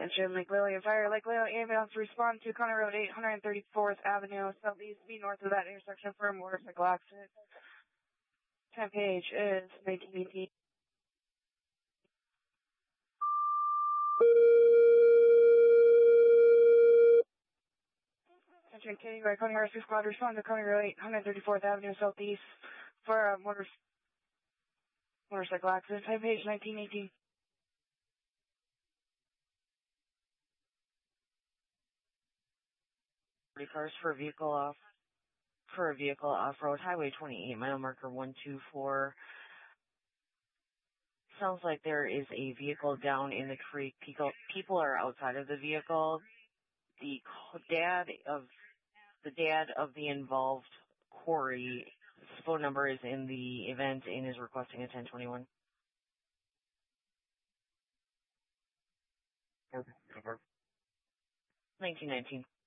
Attention, Lake Lillian Fire. Lake Lillian ambulance respond to County Road 834th Avenue, southeast, be north of that intersection for a motorcycle accident. Time page is 1918. Attention, Kitty, by County Rescue Squad, respond to County Road 834th Avenue, southeast, for a motorcycle accident. Time page 1918. Cars for a vehicle off-road highway 28, mile marker 124. Sounds like there is a vehicle down in the creek. People are outside of the vehicle. The dad of the involved quarry, his phone number is in the event and is requesting a 1021. 1919.